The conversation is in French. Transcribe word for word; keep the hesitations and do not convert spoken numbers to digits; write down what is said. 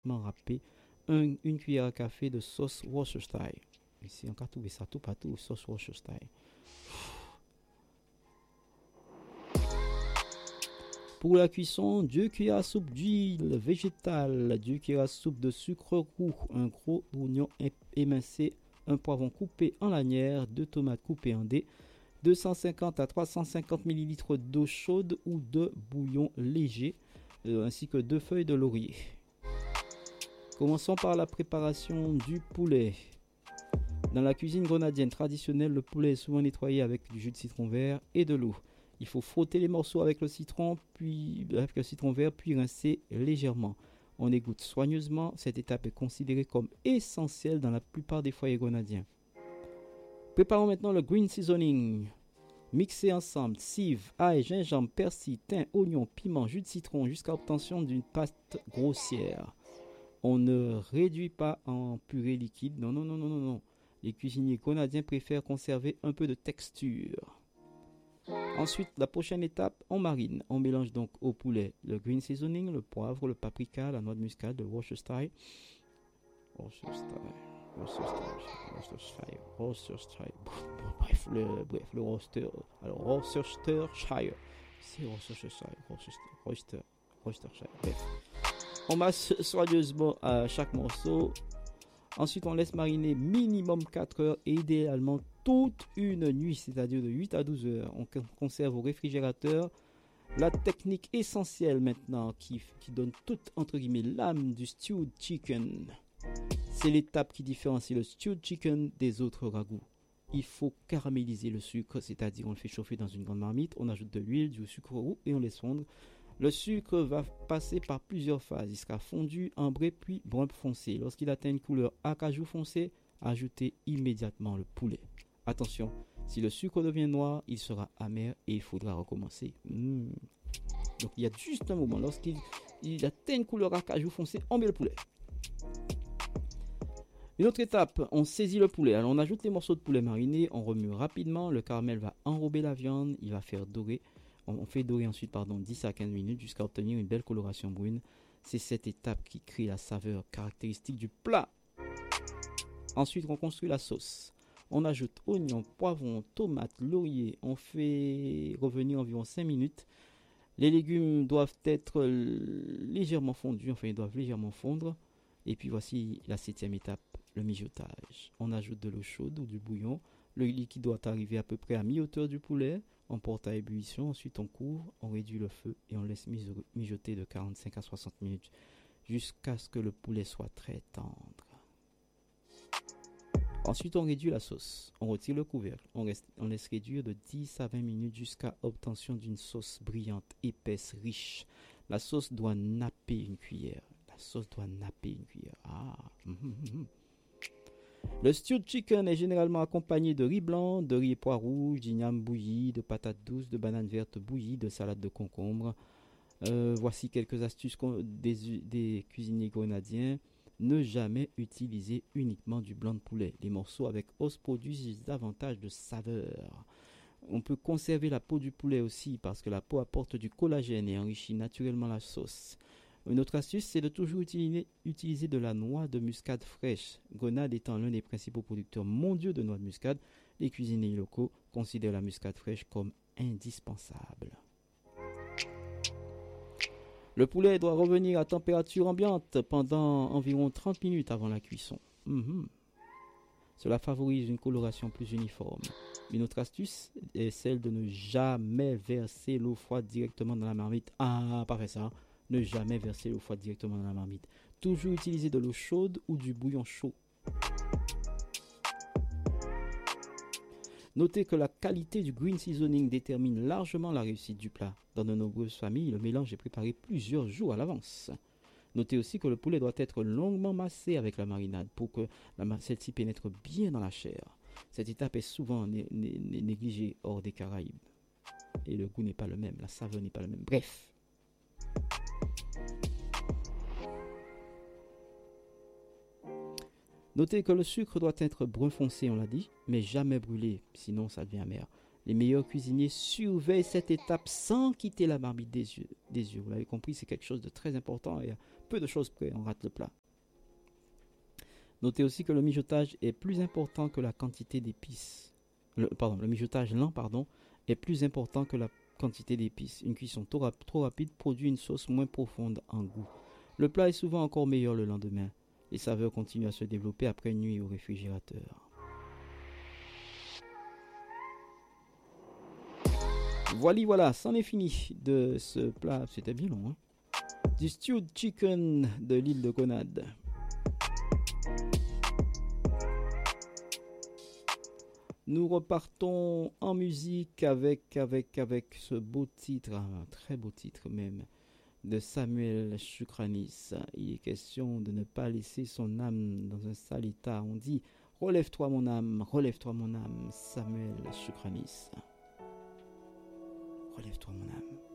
râpé, un- une cuillère à café de sauce Worcestershire. Ici, on peut trouver ça tout partout, sauce Worcestershire. Pour la cuisson, deux cuillères à soupe d'huile végétale, deux cuillères à soupe de sucre roux, un gros oignon émincé, un poivron coupé en lanières, deux tomates coupées en dés, deux cent cinquante à trois cent cinquante millilitres d'eau chaude ou de bouillon léger, euh, ainsi que deux feuilles de laurier. Commençons par la préparation du poulet. Dans la cuisine grenadienne traditionnelle, le poulet est souvent nettoyé avec du jus de citron vert et de l'eau. Il faut frotter les morceaux avec le citron, puis avec le citron vert, puis rincer légèrement. On égoutte soigneusement. Cette étape est considérée comme essentielle dans la plupart des foyers grenadiens. Préparons maintenant le green seasoning. Mixez ensemble cive, ail, gingembre, persil, thym, oignon, piment, jus de citron jusqu'à l'obtention d'une pâte grossière. On ne réduit pas en purée liquide. Non, non, non, non, non, non. Les cuisiniers grenadiens préfèrent conserver un peu de texture. Ensuite, la prochaine étape, on marine. On mélange donc au poulet le green seasoning, le poivre, le paprika, la noix de muscade, le Worcestershire. Worcestershire. Worcestershire. Worcestershire. Worcestershire. Bref, le, bref, le Worcester. Alors, Worcestershire. C'est Worcestershire. Worcester. Worcestershire. Bref. On masse soigneusement à chaque morceau. Ensuite, on laisse mariner minimum quatre heures et idéalement toute une nuit, c'est-à-dire de huit à douze heures. On conserve au réfrigérateur. La technique essentielle maintenant qui, qui donne toute, entre guillemets, l'âme du stewed chicken. C'est l'étape qui différencie le stewed chicken des autres ragoûts. Il faut caraméliser le sucre, c'est-à-dire on le fait chauffer dans une grande marmite, on ajoute de l'huile, du sucre roux et on laisse fondre. Le sucre va passer par plusieurs phases. Il sera fondu, ambré, puis brun foncé. Lorsqu'il atteint une couleur acajou foncé, ajoutez immédiatement le poulet. Attention, si le sucre devient noir, il sera amer et il faudra recommencer. Mmh. Donc il y a juste un moment, lorsqu'il il atteint une couleur acajou foncé, on met le poulet. Une autre étape, on saisit le poulet. Alors on ajoute les morceaux de poulet marinés, on remue rapidement, le caramel va enrober la viande, il va faire dorer. On fait dorer ensuite pardon, dix à quinze minutes jusqu'à obtenir une belle coloration brune. C'est cette étape qui crée la saveur caractéristique du plat. Ensuite, on construit la sauce. On ajoute oignons, poivrons, tomates, laurier. On fait revenir environ cinq minutes. Les légumes doivent être légèrement fondus, enfin ils doivent légèrement fondre. Et puis voici la septième étape, le mijotage. On ajoute de l'eau chaude ou du bouillon. Le liquide doit arriver à peu près à mi-hauteur du poulet. On porte à ébullition, ensuite on couvre, on réduit le feu et on laisse mijoter de quarante-cinq à soixante minutes jusqu'à ce que le poulet soit très tendre. Ensuite on réduit la sauce, on retire le couvercle, on, reste, on laisse réduire de dix à vingt minutes jusqu'à obtention d'une sauce brillante, épaisse, riche. La sauce doit napper une cuillère. La sauce doit napper une cuillère. Ah, hum, hum, hum. Le stewed chicken est généralement accompagné de riz blanc, de riz et pois rouges, d'igname bouilli, de patates douces, de bananes vertes bouillies, de salade de concombre. Euh, voici quelques astuces des, des cuisiniers grenadiens. Ne jamais utiliser uniquement du blanc de poulet. Les morceaux avec os produisent davantage de saveur. On peut conserver la peau du poulet aussi parce que la peau apporte du collagène et enrichit naturellement la sauce. Une autre astuce, c'est de toujours utiliser, utiliser de la noix de muscade fraîche. Grenade étant l'un des principaux producteurs mondiaux de noix de muscade, les cuisiniers locaux considèrent la muscade fraîche comme indispensable. Le poulet doit revenir à température ambiante pendant environ trente minutes avant la cuisson. Mmh. Cela favorise une coloration plus uniforme. Une autre astuce est celle de ne jamais verser l'eau froide directement dans la marmite. Ah, pas fait ça. Ne jamais verser l'eau froide directement dans la marmite. Toujours utiliser de l'eau chaude ou du bouillon chaud. Notez que la qualité du green seasoning détermine largement la réussite du plat. Dans de nombreuses familles, le mélange est préparé plusieurs jours à l'avance. Notez aussi que le poulet doit être longuement massé avec la marinade pour que la, celle-ci pénètre bien dans la chair. Cette étape est souvent né, né, négligée hors des Caraïbes. Et le goût n'est pas le même, la saveur n'est pas la même. Bref. Notez que le sucre doit être brun foncé, on l'a dit, mais jamais brûlé, sinon ça devient amer. Les meilleurs cuisiniers surveillent cette étape sans quitter la marmite des yeux. Des yeux. Vous l'avez compris, c'est quelque chose de très important et à peu de choses près, on rate le plat. Notez aussi que le mijotage est plus important que la quantité d'épices. Le, pardon, le mijotage lent, pardon, est plus important que la quantité d'épices. Une cuisson trop, rap- trop rapide produit une sauce moins profonde en goût. Le plat est souvent encore meilleur le lendemain. Les saveurs continuent à se développer après une nuit au réfrigérateur. Voilà, voilà, c'en est fini de ce plat. C'était bien long, hein? Du stewed chicken de l'île de Conade. Nous repartons en musique avec, avec, avec ce beau titre, un très beau titre même, de Samuel Chukranis. Il est question de ne pas laisser son âme dans un sale état. On dit « Relève-toi mon âme, relève-toi mon âme », Samuel Chukranis. Relève-toi mon âme.